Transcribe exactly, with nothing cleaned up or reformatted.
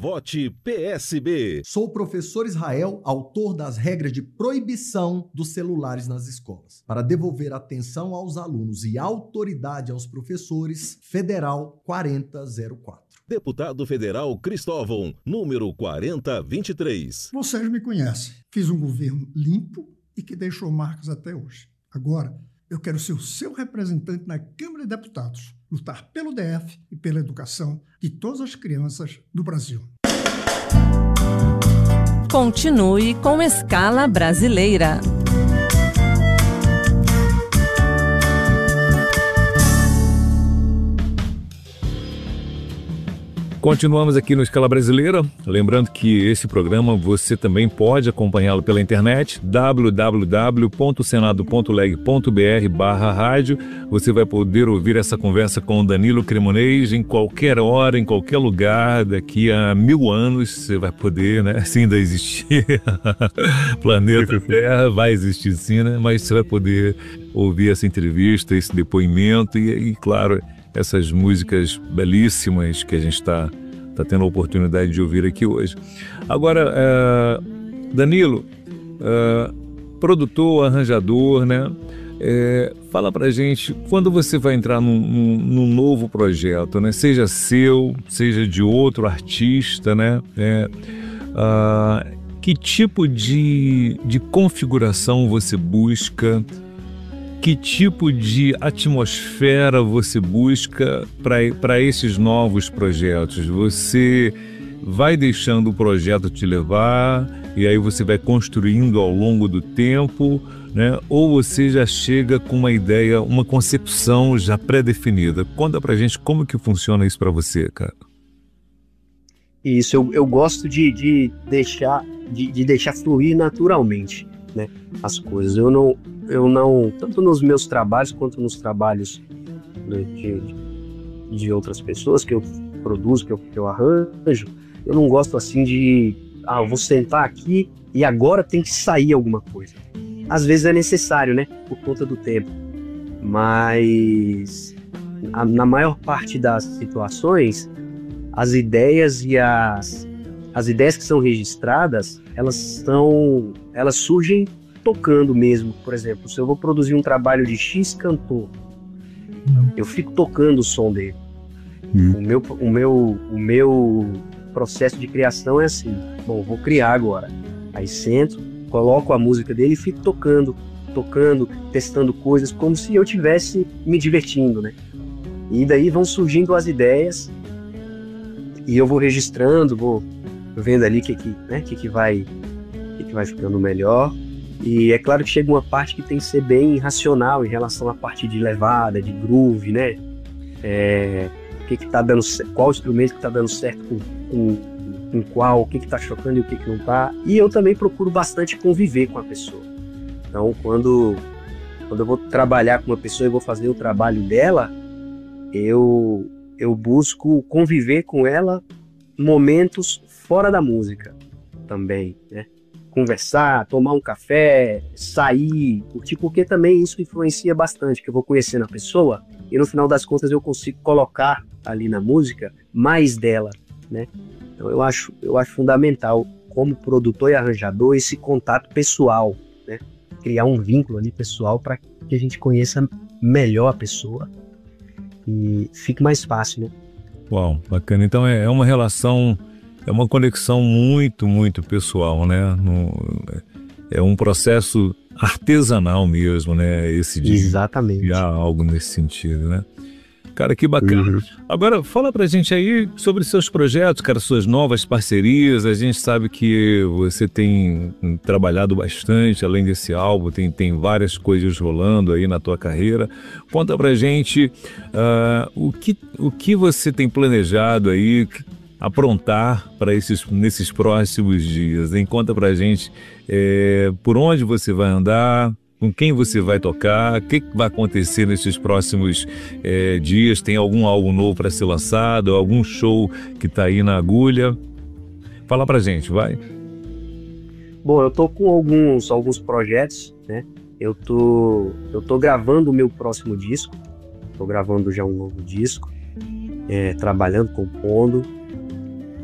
Vote P S B. Sou o professor Israel, autor das regras de proibição dos celulares nas escolas. Para devolver atenção aos alunos e autoridade aos professores, Federal quarenta zero quatro. Deputado Federal Cristóvão, número quarenta vinte e três. Vocês me conhecem. Fiz um governo limpo e que deixou marcas até hoje. Agora, eu quero ser o seu representante na Câmara de Deputados, lutar pelo D F e pela educação de todas as crianças do Brasil. Continue com Escala Brasileira. Continuamos aqui no Escala Brasileira, lembrando que esse programa você também pode acompanhá-lo pela internet, w w w ponto senado ponto leg ponto b r barra rádio. Você vai poder ouvir essa conversa com o Danilo Cremonês em qualquer hora, em qualquer lugar, daqui a mil anos você vai poder, né, se ainda existir, planeta Terra vai existir sim, né, mas você vai poder ouvir essa entrevista, esse depoimento e, e claro, essas músicas belíssimas que a gente está tá tendo a oportunidade de ouvir aqui hoje. Agora, é, Danilo, é, produtor, arranjador, né? É, fala pra gente, quando você vai entrar num, num, num novo projeto, né? Seja seu, seja de outro artista, né? É, ah, que tipo de, de configuração você busca? Que tipo de atmosfera você busca para esses novos projetos? Você vai deixando o projeto te levar e aí você vai construindo ao longo do tempo, né? Ou você já chega com uma ideia, uma concepção já pré-definida? Conta pra gente como que funciona isso para você, cara. Isso, eu, eu gosto de, de, deixar, de, de deixar fluir naturalmente, né, as coisas. Eu não, eu não, tanto nos meus trabalhos quanto nos trabalhos de, de, de outras pessoas que eu produzo, que eu, que eu arranjo, eu não gosto assim de, ah, eu vou sentar aqui e agora tem que sair alguma coisa. Às vezes é necessário, né, por conta do tempo, mas a, na maior parte das situações, as ideias e as, as ideias que são registradas, elas são, elas surgem tocando mesmo. Por exemplo, se eu vou produzir um trabalho de X cantor, hum. eu fico tocando o som dele. Hum. O meu, o meu, o meu processo de criação é assim: bom, vou criar agora. Aí sento, coloco a música dele e fico tocando, tocando, testando coisas, como se eu estivesse me divertindo, né? E daí vão surgindo as ideias e eu vou registrando, vou vendo ali o que que, né, que que vai, que que vai ficando melhor. E é claro que chega uma parte que tem que ser bem racional em relação à parte de levada, de groove, né? É, o que que tá dando, qual instrumento que tá dando certo com, com, com qual, o que que tá chocando e o que que não tá. E eu também procuro bastante conviver com a pessoa. Então, quando, quando eu vou trabalhar com uma pessoa e vou fazer o trabalho dela, eu, eu busco conviver com ela momentos fora da música também, né? Conversar, tomar um café, sair, curtir, porque também isso influencia bastante, que eu vou conhecendo a pessoa e no final das contas eu consigo colocar ali na música mais dela, né? Então eu acho, eu acho fundamental, como produtor e arranjador, esse contato pessoal, né? Criar um vínculo ali pessoal para que a gente conheça melhor a pessoa e fique mais fácil, né? Uau, bacana. Então é, é uma relação, é uma conexão muito, muito pessoal, né? No, é um processo artesanal mesmo, né? Esse de Exatamente. Criar algo nesse sentido, né? Cara, que bacana. Uhum. Agora, fala pra gente aí sobre seus projetos, cara, suas novas parcerias. A gente sabe que você tem trabalhado bastante, além desse álbum, tem, tem várias coisas rolando aí na tua carreira. Conta pra gente uh, o, que, o que você tem planejado aí aprontar para esses nesses próximos dias, hein? Conta pra gente é, por onde você vai andar, com quem você vai tocar, o que vai acontecer nesses próximos é, dias. Tem algum álbum novo para ser lançado, algum show que tá aí na agulha? Fala pra gente, vai. Bom, eu tô com alguns, alguns projetos, né? Eu tô, eu tô gravando o meu próximo disco, tô gravando já um novo disco, é, trabalhando, compondo.